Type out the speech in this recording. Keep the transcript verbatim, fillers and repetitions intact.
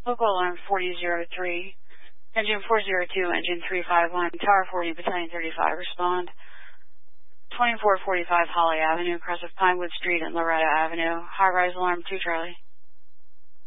Local alarm forty oh three. Engine four oh two, engine three five one, Tower forty, Battalion thirty-five, respond. twenty-four forty-five Holly Avenue, across of Pinewood Street and Loretta Avenue. High-rise alarm two Charlie.